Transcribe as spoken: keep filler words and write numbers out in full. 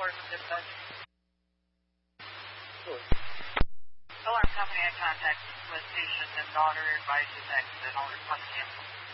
report from dispatch. Sure. Alarm company I contact with patient and daughter advised to exit. I'll request cancel.